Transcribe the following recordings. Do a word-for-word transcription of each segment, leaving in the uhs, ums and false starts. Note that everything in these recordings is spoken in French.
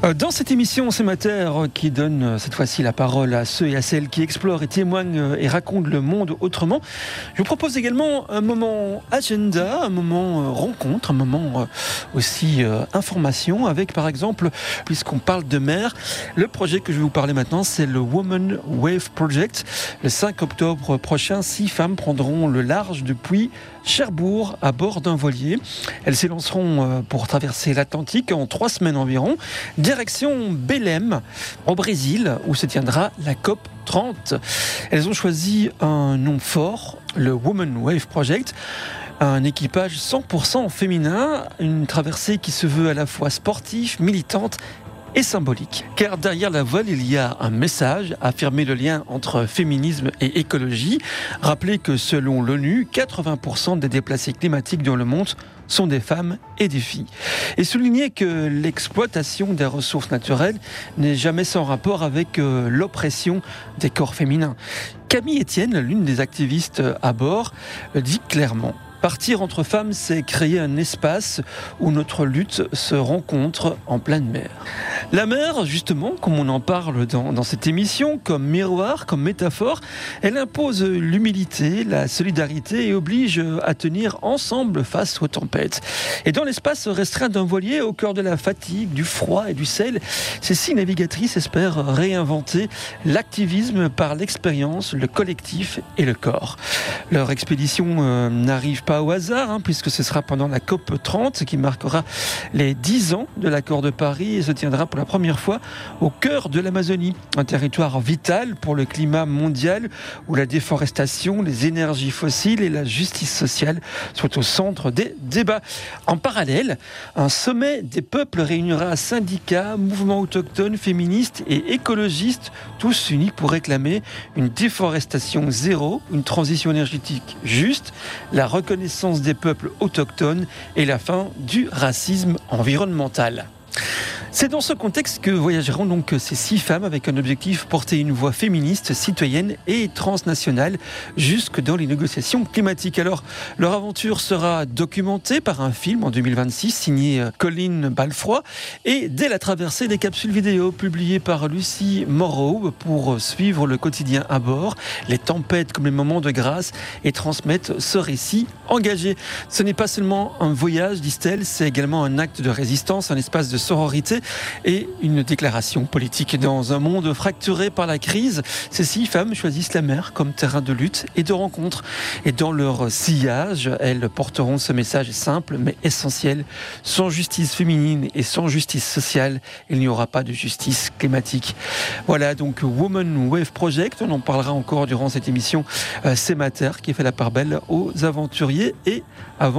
Dans cette émission C'est ma terre qui donne cette fois-ci la parole à ceux et à celles qui explorent et témoignent et racontent le monde autrement, je vous propose également un moment agenda, un moment rencontre, un moment aussi information avec par exemple, puisqu'on parle de mer, le projet que je vais vous parler maintenant, c'est le Women Wave Project. Le cinq octobre prochain, six femmes prendront le large depuis Cherbourg à bord d'un voilier. Elles s'élanceront pour traverser l'Atlantique en trois semaines environ. Direction Belém, au Brésil, où se tiendra la COP trente. Elles ont choisi un nom fort, le Women Wave Project. Un équipage cent pour cent féminin, une traversée qui se veut à la fois sportive, militante et symbolique. Car derrière la voile, il y a un message, affirmer le lien entre féminisme et écologie. Rappelez que selon l'ONU, quatre-vingts pour cent des déplacés climatiques dans le monde sont des femmes et des filles. Et souligner que l'exploitation des ressources naturelles n'est jamais sans rapport avec euh, l'oppression des corps féminins. Camille Etienne, l'une des activistes à bord, dit clairement: partir entre femmes, c'est créer un espace où notre lutte se rencontre en pleine mer. La mer, justement, comme on en parle dans, dans cette émission, comme miroir, comme métaphore, elle impose l'humilité, la solidarité et oblige à tenir ensemble face aux tempêtes. Et dans l'espace restreint d'un voilier, au cœur de la fatigue, du froid et du sel, ces six navigatrices espèrent réinventer l'activisme par l'expérience, le collectif et le corps. Leur expédition euh, n'arrive pas au hasard, hein, puisque ce sera pendant la COP trente qui marquera les dix ans de l'accord de Paris et se tiendra pour la première fois au cœur de l'Amazonie, un territoire vital pour le climat mondial où la déforestation, les énergies fossiles et la justice sociale sont au centre des débats. En parallèle, un sommet des peuples réunira syndicats, mouvements autochtones, féministes et écologistes, tous unis pour réclamer une déforestation zéro, une transition énergétique juste, la reconnaissance des peuples autochtones et la fin du racisme environnemental. C'est dans ce contexte que voyageront donc ces six femmes avec un objectif: porter une voix féministe, citoyenne et transnationale jusque dans les négociations climatiques. Alors, leur aventure sera documentée par un film en deux mille vingt-six signé Colin Balfroy et dès la traversée des capsules vidéo publiées par Lucie Moreau pour suivre le quotidien à bord, les tempêtes comme les moments de grâce et transmettre ce récit engagé. Ce n'est pas seulement un voyage, disent-elles, c'est également un acte de résistance, un espace de sororité et une déclaration politique. Dans un monde fracturé par la crise, ces six femmes choisissent la mer comme terrain de lutte et de rencontre. Et dans leur sillage, elles porteront ce message simple mais essentiel: sans justice féminine et sans justice sociale, il n'y aura pas de justice climatique. Voilà donc Women Wave Project. On en parlera encore durant cette émission C'est ma terre, qui fait la part belle aux aventuriers et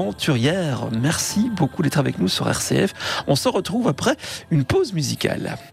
aventurières. Merci beaucoup d'être avec nous sur R C F. On se retrouve après une pause musicale.